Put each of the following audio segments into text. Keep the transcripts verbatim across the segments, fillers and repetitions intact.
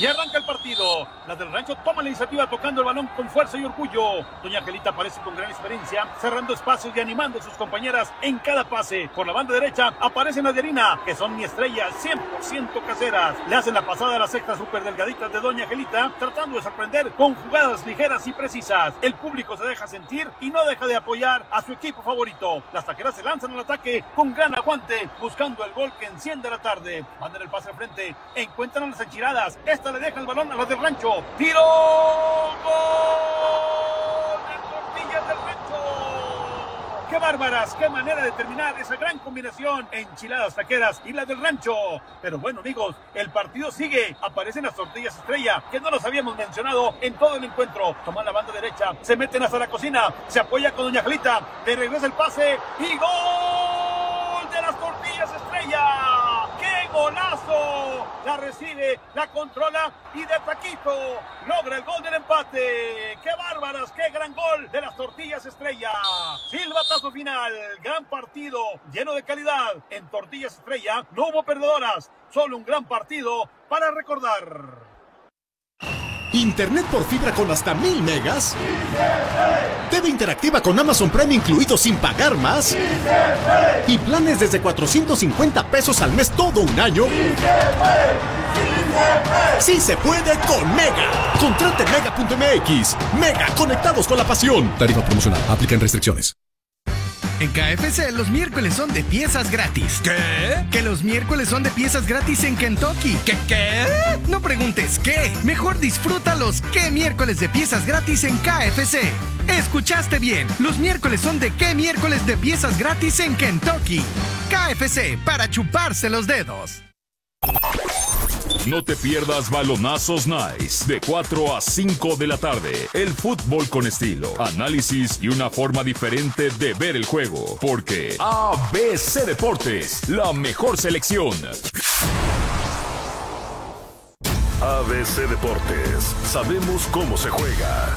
y arranca el partido. Las del Rancho toman la iniciativa tocando el balón con fuerza y orgullo. Doña Angelita aparece con gran experiencia, cerrando espacios y animando a sus compañeras en cada pase. Por la banda derecha aparecen las de Harina, que son mi estrella, cien por ciento caseras. Le hacen la pasada a las sextas super delgaditas de Doña Angelita, tratando de sorprender con jugadas ligeras y precisas. El público se deja sentir y no deja de apoyar a su equipo favorito. Las taqueras se lanzan al ataque con gran aguante, buscando el gol que enciende la tarde. Mandan el pase al frente, encuentran a las enchiladas. Esta le deja el balón a las del Rancho. ¡Tiro! ¡Gol! ¡De Tortillas del Rancho! ¡Qué bárbaras! ¡Qué manera de terminar esa gran combinación! Enchiladas taqueras y las del Rancho. Pero bueno, amigos, el partido sigue. Aparecen las Tortillas Estrella, que no los habíamos mencionado en todo el encuentro. Toman la banda derecha, se meten hasta la cocina, se apoya con Doña Angelita, le regresa el pase y ¡gol de las Tortillas Estrella! ¡Qué golazo! La recibe, la controla y de taquito logra el gol del empate. ¡Qué bárbaras! ¡Qué gran gol de las Tortillas Estrella! Silbatazo final, gran partido, lleno de calidad. En Tortillas Estrella no hubo perdedoras, solo un gran partido para recordar. Internet por fibra con hasta mil megas. T V interactiva con Amazon Prime incluido sin pagar más. Y planes desde cuatrocientos cincuenta pesos al mes todo un año. ¡Sí se puede con Mega! Contrate mega punto m x. Mega, conectados con la pasión. Tarifa promocional, aplican restricciones. En K F C los miércoles son de piezas gratis. ¿Qué? Que los miércoles son de piezas gratis en Kentucky. ¿Qué qué? No preguntes qué. Mejor disfruta los qué miércoles de piezas gratis en K F C. Escuchaste bien. Los miércoles son de qué miércoles de piezas gratis en Kentucky. K F C, para chuparse los dedos. No te pierdas Balonazos Nice de cuatro a cinco de la tarde. El fútbol con estilo, análisis y una forma diferente de ver el juego. Porque A B C Deportes, la mejor selección. A B C Deportes, sabemos cómo se juega.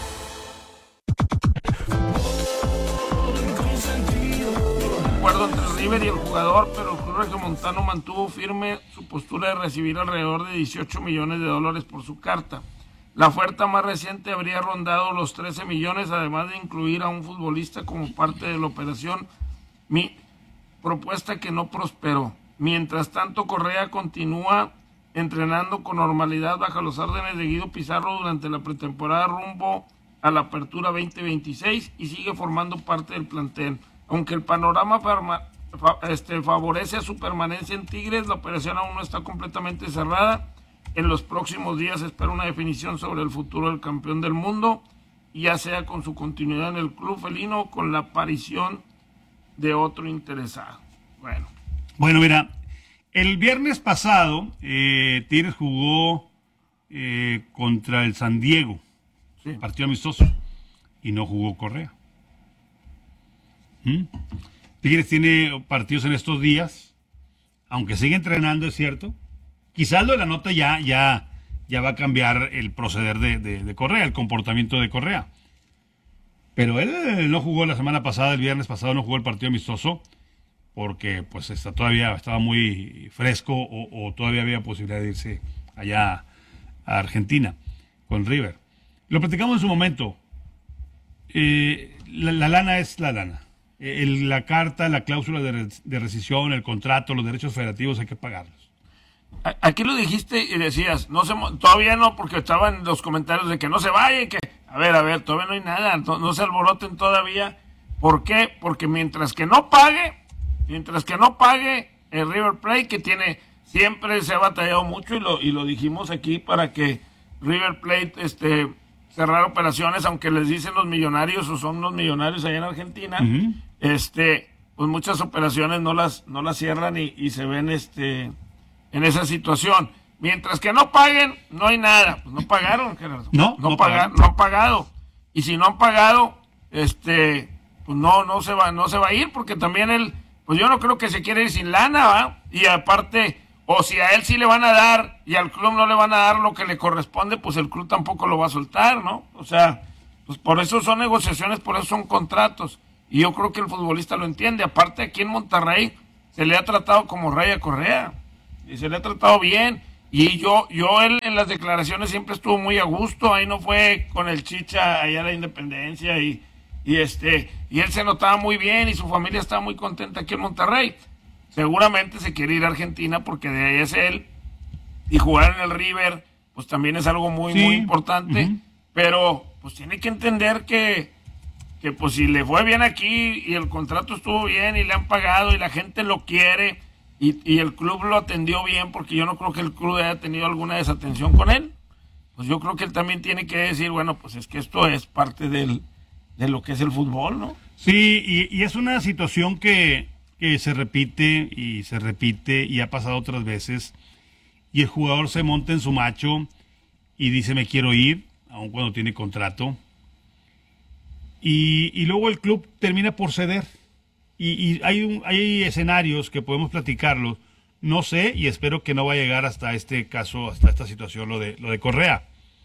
Acuerdo entre River y el jugador, pero el club regiomontano mantuvo firme su postura de recibir alrededor de dieciocho millones de dólares por su carta. La oferta más reciente habría rondado los trece millones, además de incluir a un futbolista como parte de la operación, mi propuesta que no prosperó. Mientras tanto, Correa continúa entrenando con normalidad bajo las órdenes de Guido Pizarro durante la pretemporada rumbo a la apertura veinte veintiséis y sigue formando parte del plantel. Aunque el panorama farma, fa, este, favorece a su permanencia en Tigres, la operación aún no está completamente cerrada. En los próximos días se espera una definición sobre el futuro del campeón del mundo, ya sea con su continuidad en el club felino o con la aparición de otro interesado. Bueno, bueno mira, el viernes pasado eh, Tigres jugó eh, contra el San Diego, sí. Partido amistoso, y no jugó Correa. ¿Mm? Tigres tiene partidos en estos días, aunque sigue entrenando, es cierto. Quizás lo de la nota ya, ya, ya va a cambiar el proceder de, de, de Correa, el comportamiento de Correa. Pero él, él no jugó la semana pasada, el viernes pasado no jugó el partido amistoso, porque pues está todavía estaba muy fresco o, o todavía había posibilidad de irse allá a Argentina con River. Lo platicamos en su momento. Eh, la, la lana es la lana. El, la carta, la cláusula de, de rescisión, el contrato, los derechos federativos hay que pagarlos. Aquí lo dijiste y decías, no se, todavía no, porque estaban los comentarios de que no se vaya, que a ver, a ver, todavía no hay nada, no, no se alboroten todavía. ¿Por qué? Porque mientras que no pague, mientras que no pague el River Plate, que tiene, siempre se ha batallado mucho y lo, y lo dijimos aquí para que River Plate, este, cerrar operaciones, aunque les dicen los millonarios o son los millonarios allá en Argentina, uh-huh. este, pues muchas operaciones no las, no las cierran y, y se ven, este, en esa situación. Mientras que no paguen, no hay nada. Pues no pagaron, Gerardo. No, no, no, paga, no han pagado. Y si no han pagado, este, pues no, no se va, no se va a ir, porque también él, pues yo no creo que se quiere ir sin lana, ¿va? Y aparte, o si a él sí le van a dar y al club no le van a dar lo que le corresponde, pues el club tampoco lo va a soltar, ¿no? O sea, pues por eso son negociaciones, por eso son contratos. Y yo creo que el futbolista lo entiende. Aparte, aquí en Monterrey se le ha tratado como rey a Correa. Y se le ha tratado bien. Y yo, yo él en las declaraciones siempre estuvo muy a gusto, ahí no fue con el chicha allá a la Independencia y, y este, y él se notaba muy bien y su familia estaba muy contenta aquí en Monterrey. Seguramente se quiere ir a Argentina porque de ahí es él, y jugar en el River, pues también es algo muy, sí. muy importante, uh-huh. pero pues tiene que entender que, que pues si le fue bien aquí y el contrato estuvo bien y le han pagado y la gente lo quiere, Y, y el club lo atendió bien, porque yo no creo que el club haya tenido alguna desatención con él, pues yo creo que él también tiene que decir, bueno, pues es que esto es parte del, de lo que es el fútbol, ¿no? Sí, y, y es una situación que, que se repite y se repite y ha pasado otras veces, y el jugador se monta en su macho y dice me quiero ir, aun cuando tiene contrato, y, y luego el club termina por ceder. Y, y hay, un, hay escenarios que podemos platicarlos, no sé, y espero que no va a llegar hasta este caso, hasta esta situación, lo de, lo de Correa.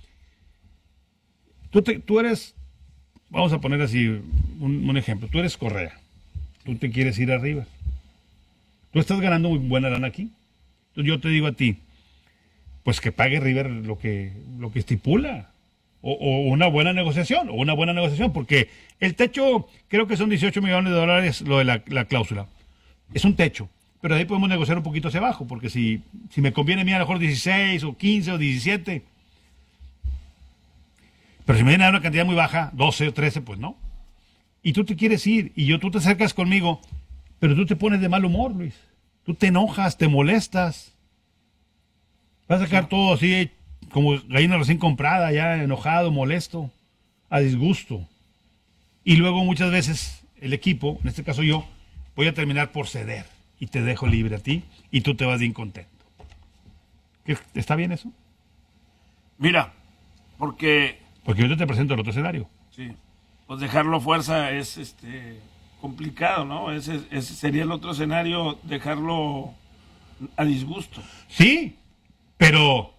Tú, te, tú eres, vamos a poner así un, un ejemplo, tú eres Correa, tú te quieres ir arriba, tú estás ganando muy buena lana aquí, entonces yo te digo a ti, pues que pague River lo que, lo que estipula. O, o una buena negociación, o una buena negociación, porque el techo creo que son dieciocho millones de dólares lo de la, la cláusula. Es un techo, pero de ahí podemos negociar un poquito hacia abajo, porque si, si me conviene a mí a lo mejor dieciséis o quince o diecisiete, pero si me viene a dar una cantidad muy baja, doce o trece, pues no. Y tú te quieres ir, y yo tú te acercas conmigo, pero tú te pones de mal humor, Luis. Tú te enojas, te molestas. Vas a sacar sí. todo así como gallina recién comprada, ya enojado, molesto, a disgusto. Y luego muchas veces el equipo, en este caso yo, voy a terminar por ceder y te dejo libre a ti y tú te vas bien contento. ¿Está bien eso? Mira, porque... Porque yo te presento el otro escenario. Sí, pues dejarlo fuerza es este complicado, ¿no? Ese, ese sería el otro escenario, dejarlo a disgusto. Sí, pero...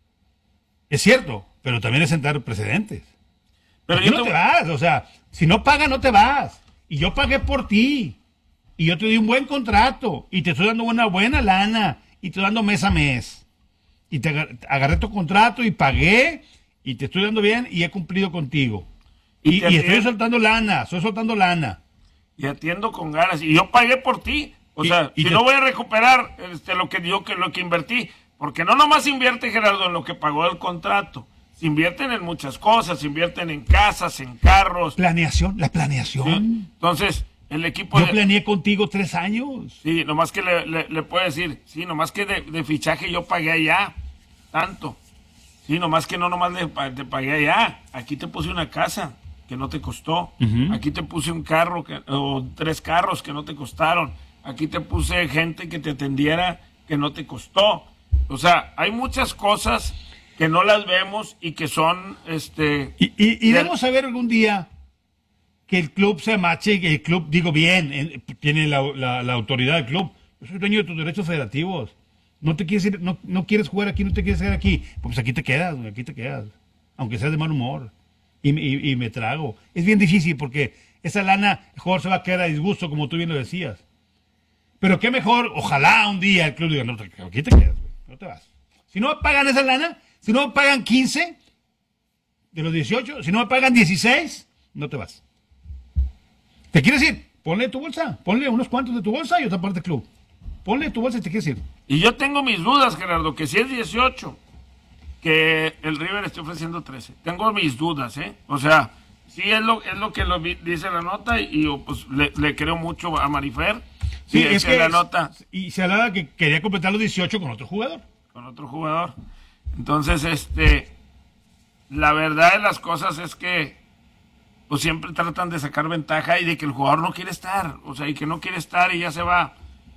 Es cierto, pero también es sentar precedentes. Pero yo no te... te vas, o sea, si no pagas, no te vas. Y yo pagué por ti. Y yo te di un buen contrato. Y te estoy dando una buena lana. Y te estoy dando mes a mes. Y te agarré tu contrato y pagué. Y te estoy dando bien y he cumplido contigo. Y, y, y estoy soltando lana, estoy soltando lana. Y atiendo con ganas. Y yo pagué por ti. O y, sea, y si te... no voy a recuperar este, lo que yo que lo que invertí. Porque no nomás invierte, Gerardo, en lo que pagó el contrato. Se invierten en muchas cosas, se invierten en casas, en carros. Planeación, la planeación. ¿Sí? Entonces, el equipo... Yo de... planeé contigo tres años. Sí, nomás que le, le, le puedo decir, sí, nomás que de, de fichaje yo pagué allá, tanto. Sí, nomás que no nomás le, te pagué allá. Aquí te puse una casa que no te costó. Uh-huh. Aquí te puse un carro, que, o tres carros que no te costaron. Aquí te puse gente que te atendiera que no te costó. O sea, hay muchas cosas que no las vemos y que son, este... Y, y, y de... debemos saber algún día que el club se mache, que el club, digo bien, en, tiene la, la, la autoridad del club. Yo soy dueño de tus derechos federativos. No te quieres ir, no, no quieres jugar aquí, no te quieres ir aquí. Pues aquí te quedas, aquí te quedas. Aunque seas de mal humor. Y, y, y me trago. Es bien difícil porque esa lana, el jugador se va a quedar a disgusto, como tú bien lo decías. Pero qué mejor, ojalá un día el club diga, no, aquí te quedas. No te vas. Si no me pagan esa lana, si no me pagan quince de los dieciocho, si no me pagan dieciséis, no te vas. ¿Te quieres ir? Ponle tu bolsa, ponle unos cuantos de tu bolsa y otra parte del club. Ponle tu bolsa y te quieres ir. Y yo tengo mis dudas, Gerardo, que si es dieciocho, que el River esté ofreciendo trece. Tengo mis dudas, ¿eh? O sea, sí es lo, es lo que lo vi, dice la nota y, y pues le, le creo mucho a Marifer. Sí, sí, es que la nota. Y se hablaba que quería completar los dieciocho con otro jugador. Con otro jugador. Entonces, este, la verdad de las cosas es que, pues siempre tratan de sacar ventaja y de que el jugador no quiere estar, o sea, y que no quiere estar y ya se va.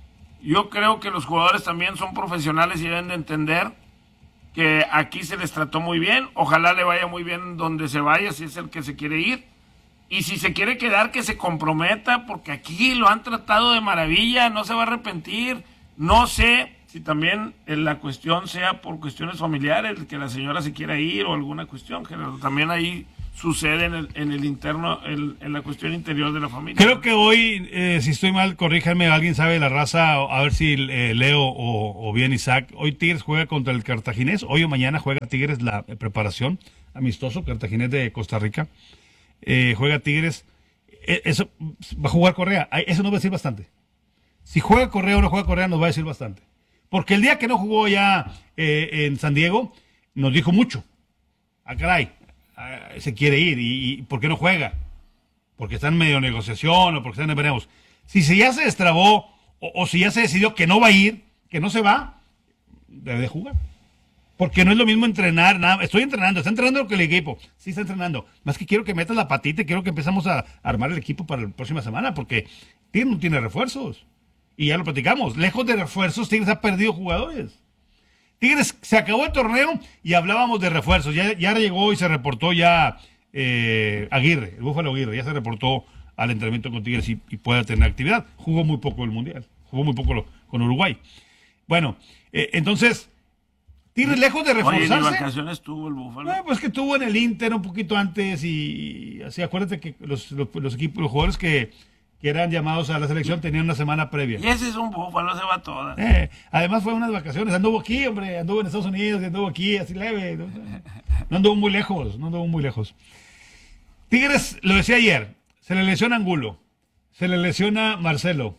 Yo creo que los jugadores también son profesionales y deben de entender que aquí se les trató muy bien. Ojalá le vaya muy bien donde se vaya, si es el que se quiere ir. Y si se quiere quedar, que se comprometa, porque aquí lo han tratado de maravilla, no se va a arrepentir. No sé si también eh, la cuestión sea por cuestiones familiares, que la señora se quiera ir o alguna cuestión, Gerardo. También ahí sucede en el, en el interno, en, en la cuestión interior de la familia. Creo que hoy, eh, si estoy mal, corríjanme, alguien sabe de la raza, a ver si eh, Leo o, o bien Isaac. Hoy Tigres juega contra el Cartaginés, hoy o mañana juega Tigres la eh, preparación, amistoso, Cartaginés de Costa Rica. Eh, juega Tigres, eh, eso va a jugar Correa, eso nos va a decir bastante. Si juega Correa o no juega Correa nos va a decir bastante. Porque el día que no jugó ya eh, en San Diego, nos dijo mucho. Ah, caray. Se quiere ir y, y ¿por qué no juega? Porque está en medio negociación o porque está en veremos. Si se ya se destrabó o, o si ya se decidió que no va a ir, que no se va, debe de jugar. Porque no es lo mismo entrenar, nada. Estoy entrenando, está entrenando lo que el equipo. Sí está entrenando. Más que quiero que metas la patita y quiero que empezamos a armar el equipo para la próxima semana porque Tigres no tiene refuerzos. Y ya lo platicamos. Lejos de refuerzos, Tigres ha perdido jugadores. Tigres, se acabó el torneo y hablábamos de refuerzos. Ya, ya llegó y se reportó ya eh, Aguirre, el Búfalo Aguirre, ya se reportó al entrenamiento con Tigres y, y puede tener actividad. Jugó muy poco el Mundial, jugó muy poco lo, con Uruguay. Bueno, eh, entonces, Tigres lejos de reforzarse. Oye, ¿en vacaciones tuvo el Búfalo? Eh, pues que tuvo en el Inter un poquito antes y, y así, acuérdate que los, los, los equipos, los jugadores que... que eran llamados a la selección, tenían una semana previa. Y ese es un Búfalo, se va toda. Eh, además fue unas vacaciones, anduvo aquí, hombre, anduvo en Estados Unidos, anduvo aquí, así leve. No, no anduvo muy lejos, no anduvo muy lejos. Tigres, lo decía ayer, se le lesiona Angulo, se le lesiona Marcelo,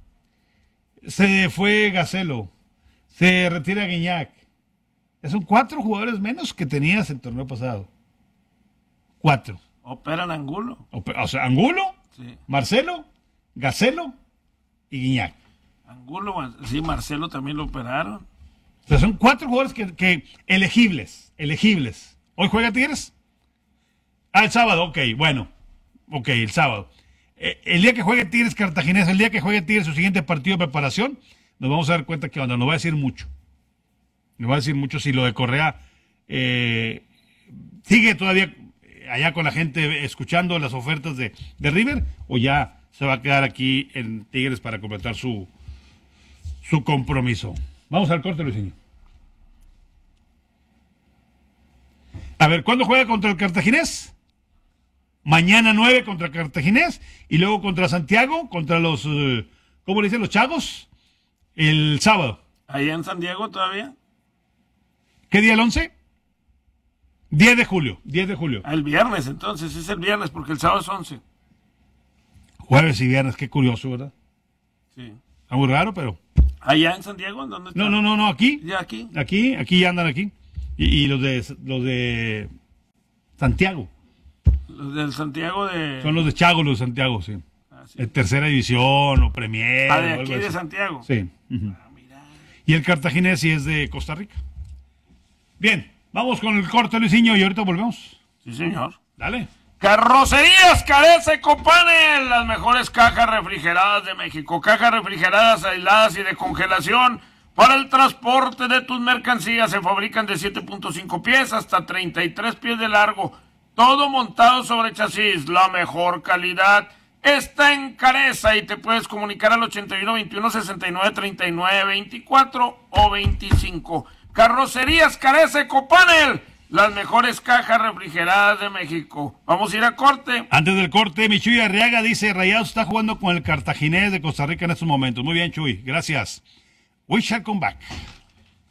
se fue Gacelo, se retira Guiñac. Son cuatro jugadores menos que tenías el torneo pasado. Cuatro. ¿Operan Angulo? Ope- o sea, Angulo, Sí. Marcelo, Gacelo y Guiñac. Angulo, sí, Marcelo también lo operaron. O sea, son cuatro jugadores que, que elegibles, elegibles. ¿Hoy juega Tigres? Ah, el sábado, ok, bueno. Ok, el sábado. Eh, el día que juegue Tigres Cartaginés, el día que juegue Tigres su siguiente partido de preparación, nos vamos a dar cuenta que onda, nos va a decir mucho. Nos va a decir mucho si lo de Correa eh, sigue todavía allá con la gente escuchando las ofertas de, de River o ya se va a quedar aquí en Tigres para completar su, su compromiso. Vamos al corte, Luisinho. A ver, ¿cuándo juega contra el Cartaginés? Mañana nueve contra el Cartaginés y luego contra Santiago, contra los, uh, ¿cómo le dicen? Los Chagos, el sábado. ¿Allá en San Diego todavía? ¿Qué día el once? diez de julio, diez de julio. El viernes, entonces, es el viernes, porque el sábado es once. Jueves y viernes, qué curioso, ¿verdad? Sí. Está muy raro, pero... ¿Allá en San Diego? ¿Dónde está? No, no, no, no, aquí. ¿Ya aquí? Aquí, aquí ya andan aquí. Y, y los de los de Santiago. Los del Santiago de... Son los de Chago, los de Santiago, sí. Ah, sí. De tercera división o Premier. Ah, de o algo aquí de así. Santiago. Sí. Ujú. Ah, mira. Y el Cartaginés sí es de Costa Rica. Bien, vamos con el corte, Luisinho, y ahorita volvemos. Sí, señor. Dale. Carrocerías Carece Copanel, las mejores cajas refrigeradas de México. Cajas refrigeradas, aisladas y de congelación para el transporte de tus mercancías. Se fabrican de siete punto cinco pies hasta treinta y tres pies de largo. Todo montado sobre chasis. La mejor calidad está en Careza y te puedes comunicar al ochenta y uno, veintiuno, sesenta y nueve, treinta y nueve, veinticuatro o veinticinco. Carrocerías Carece Copanel, las mejores cajas refrigeradas de México. Vamos a ir a corte. Antes del corte, mi Chuy Arriaga dice, Rayados está jugando con el Cartaginés de Costa Rica en estos momentos. Muy bien, Chuy, gracias. We shall come back.